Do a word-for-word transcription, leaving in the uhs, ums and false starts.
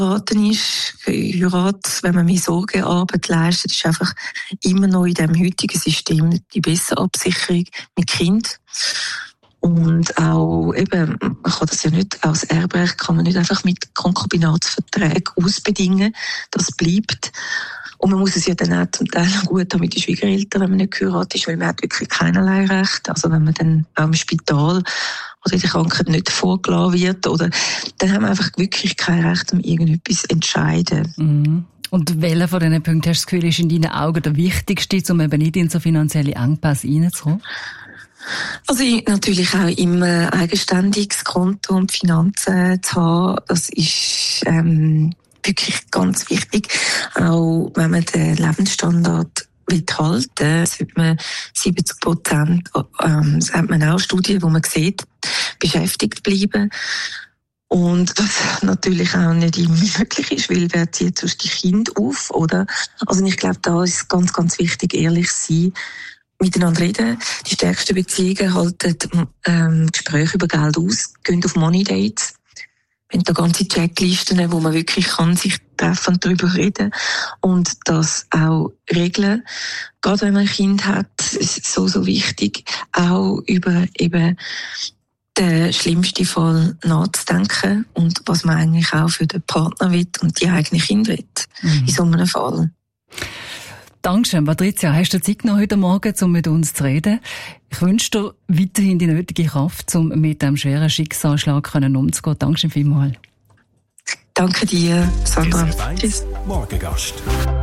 Raten ist, Heirat, wenn man mehr Sorgearbeit leistet, ist einfach immer noch in dem heutigen System die bessere Absicherung mit Kind. Und auch eben, man kann das ja nicht, als Erbrecht kann man nicht einfach mit Konkubinatsverträgen ausbedingen. Das bleibt. Und man muss es ja dann auch zum Teil gut haben mit den Schwiegereltern, wenn man nicht geheiratet ist, weil man hat wirklich keinerlei Recht. Also wenn man dann auch im Spital oder in der Krankheit nicht vorgelassen wird, oder, dann haben wir einfach wirklich kein Recht, um irgendetwas zu entscheiden. Mhm. Und welcher von diesen Punkten hast du das Gefühl, ist in deinen Augen der wichtigste, um eben nicht in so finanzielle Engpässe reinzukommen? Also natürlich auch immer eigenständiges Konto und Finanzen zu haben, das ist ähm, wirklich ganz wichtig. Auch wenn man den Lebensstandard will halten, sollte man siebzig Prozent, ähm, das hat man auch Studien, wo man sieht, beschäftigt bleiben. Und was natürlich auch nicht immer möglich ist, weil wer zieht sonst die Kinder auf, oder? Also ich glaube, da ist ganz, ganz wichtig, ehrlich sein, miteinander reden. Die stärksten Beziehungen halten ähm, Gespräche über Geld aus, gehen auf Money Dates. Wir haben da ganze Checklisten, wo man wirklich kann sich treffen und darüber reden und das auch regeln. Gerade wenn man ein Kind hat, ist es so, so wichtig, auch über eben den schlimmsten Fall nachzudenken und was man eigentlich auch für den Partner will und die eigenen Kinder will, mhm. in so einem Fall. Dankeschön, Patricia. Hast du Zeit noch heute Morgen, um mit uns zu reden? Ich wünsche dir weiterhin die nötige Kraft, um mit diesem schweren Schicksalsschlag umzugehen. Dankeschön vielmals. Danke dir, Sandra. Tschüss. Morgengast.